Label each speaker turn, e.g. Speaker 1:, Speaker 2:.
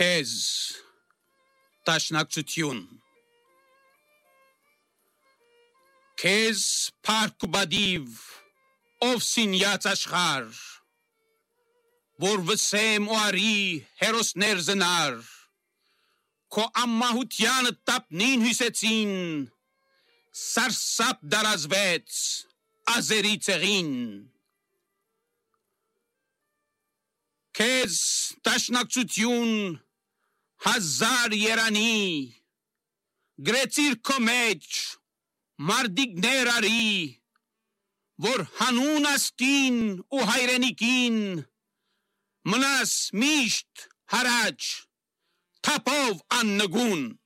Speaker 1: Քեզ տաշնակցություն Քեզ փառք ու բադիվ ով սինյաց աշխարհ որ վսեմ ու արի հերոսներ զնար քո ամահությանը տապնին հյուսեցին սարսափ դարազվեց ազերի ցեղին Քեզ տաշնակցություն հազար երանի գրեցիր քո մեջ մարդիկներ արի որ հանուն ասկին ու հայրենիքին մնաս միշտ հարաճ թափով աննգուն